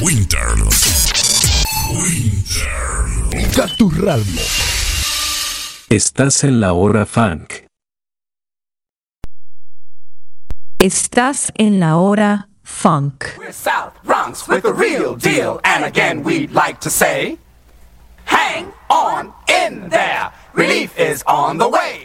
Winter. Cactus Radio. Estás en la hora funk. Estás en la hora funk. We're South Bronx with the real deal, and again we'd like to say, hang on in there, relief is on the way.